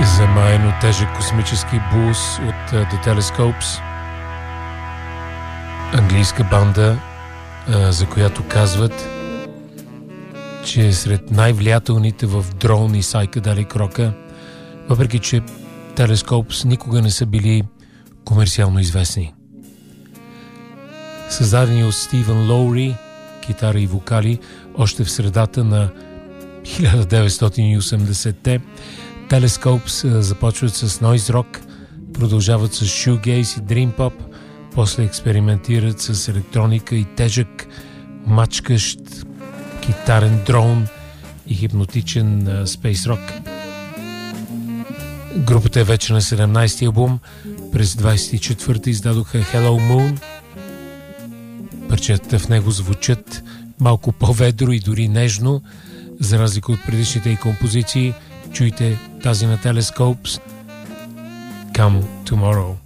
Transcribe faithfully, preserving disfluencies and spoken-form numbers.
Замаяно тежък космически блуз от uh, The Telescopes, английска банда, uh, за която казват, че е сред най-влиятелните в дрон и сайкаделик рока, въпреки че Telescopes никога не са били комерциално известни. Създадени от Стивън Лоури, китара и вокали, още в средата на хиляда деветстотин и осемдесетте, Telescopes започват с нойз рок, продължават с shoegaze и dream pop, после експериментират с електроника и тежък, мачкащ китарен дрон и хипнотичен uh, space rock. Групата е вече на седемнайсети албум. През двайсет и четвърти издадоха Hello Moon. Парчетата в него звучат малко по-ведро и дори нежно, за разлика от предишните и композиции. Чуйте тази на Telescopes, Come Tomorrow.